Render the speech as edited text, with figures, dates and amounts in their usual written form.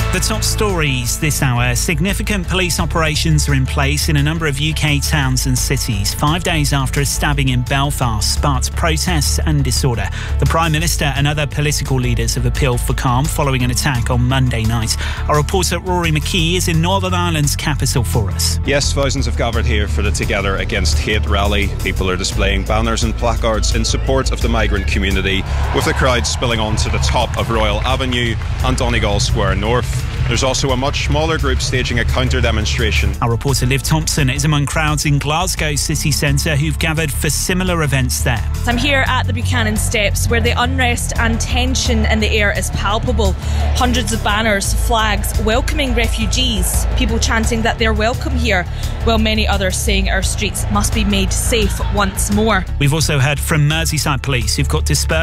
The top stories this hour. Significant police operations are in place in a number of UK towns and cities, 5 days after a stabbing in Belfast sparked protests and disorder. The Prime Minister and other political leaders have appealed for calm following an attack on Monday night. Our reporter Rory McKee is in Northern Ireland's capital for us. Yes, thousands have gathered here for the Together Against Hate rally. People are displaying banners and placards in support of the migrant community, with the crowd spilling onto the top of Royal Avenue and Donegal Square North. There's also a much smaller group staging a counter-demonstration. Our reporter Liv Thompson is among crowds in Glasgow city centre who've gathered for similar events there. I'm here at the Buchanan Steps, where the unrest and tension in the air is palpable. Hundreds of banners, flags welcoming refugees, people chanting that they're welcome here, while many others saying our streets must be made safe once more. We've also heard from Merseyside police who've got dispersed